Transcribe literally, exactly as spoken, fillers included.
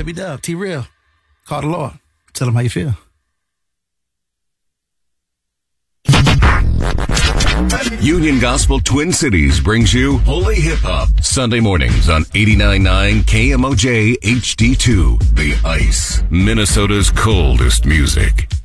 Baby Dub, T-Real, call the Lord. Tell him how you feel. Union Gospel Twin Cities brings you Holy Hip Hop Sunday mornings on eighty-nine point nine K M O J H D two, The Ice, Minnesota's coldest music.